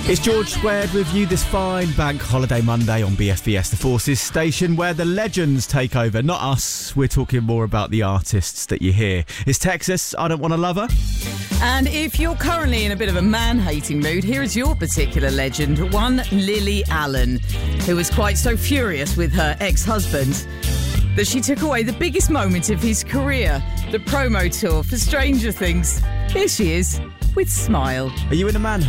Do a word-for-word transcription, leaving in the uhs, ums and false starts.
It's George Squared with you this fine Bank Holiday Monday on B F B S, the Forces station, where the legends take over. Not us. We're talking more about the artists that you hear. It's Texas, I Don't Want a Lover. And if you're currently in a bit of a man-hating mood, here is your particular legend, one Lily Allen, who was quite so furious with her ex-husband that she took away the biggest moment of his career, the promo tour for Stranger Things. Here she is with Smile. Are you in a man